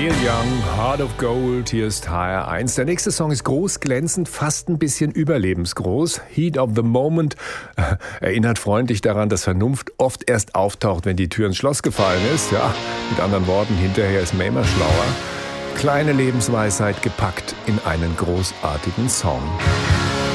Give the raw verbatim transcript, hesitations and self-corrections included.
Neil Young, Heart of Gold, hier ist H R eins. Der nächste Song ist groß, glänzend, fast ein bisschen überlebensgroß. Heat of the Moment äh, erinnert freundlich daran, dass Vernunft oft erst auftaucht, wenn die Tür ins Schloss gefallen ist. Ja, mit anderen Worten, hinterher ist man immer schlauer. Kleine Lebensweisheit gepackt in einen großartigen Song.